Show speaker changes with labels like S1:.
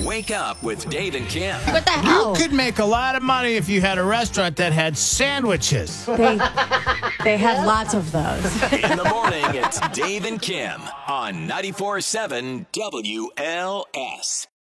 S1: Wake up with Dave and Kim.
S2: What the hell?
S3: You could make a lot of money if you had a restaurant that had sandwiches.
S2: They had lots of those.
S1: In the morning, it's Dave and Kim on 94.7 WLS.